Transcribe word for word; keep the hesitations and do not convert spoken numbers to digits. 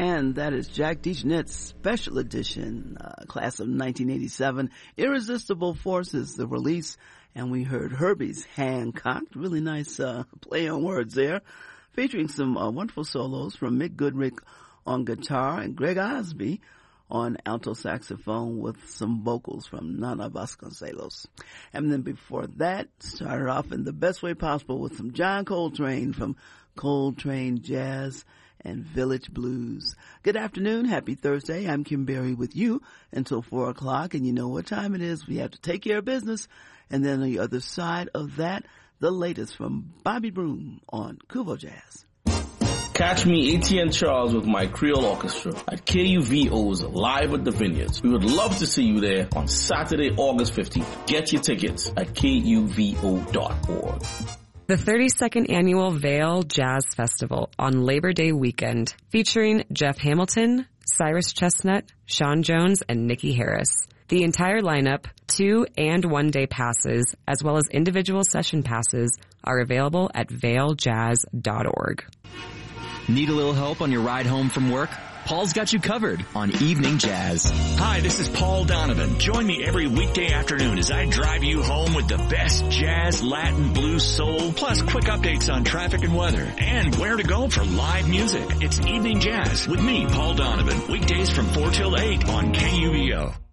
And that is Jack DeJohnette's special edition, uh, class of nineteen eighty-seven, Irresistible Forces, the release. And we heard Herbie's Hancock, really nice uh, play on words there, featuring some uh, wonderful solos from Mick Goodrick on guitar and Greg Osby on alto saxophone with some vocals from Nana Vasconcelos. And then before that, started off in the best way possible with some John Coltrane from Coltrane Jazz and Village Blues. Good afternoon. Happy Thursday. I'm Kim Berry with you until four o'clock. And you know what time it is. We have to take care of business. And then on the other side of that, the latest from Bobby Broom on Kuvo Jazz. Catch me, A T N Charles, with my Creole Orchestra at K U V O's Live at the Vineyards. We would love to see you there on Saturday, August fifteenth. Get your tickets at K U V O dot org. The thirty-second Annual Vail Jazz Festival on Labor Day weekend, featuring Jeff Hamilton, Cyrus Chestnut, Sean Jones, and Nikki Harris. The entire lineup, two and one day passes, as well as individual session passes, are available at vail jazz dot org. Need a little help on your ride home from work? Paul's got you covered on Evening Jazz. Hi, this is Paul Donovan. Join me every weekday afternoon as I drive you home with the best jazz, Latin, blues, soul, plus quick updates on traffic and weather, and where to go for live music. It's Evening Jazz with me, Paul Donovan, weekdays from four till eight on K U V O.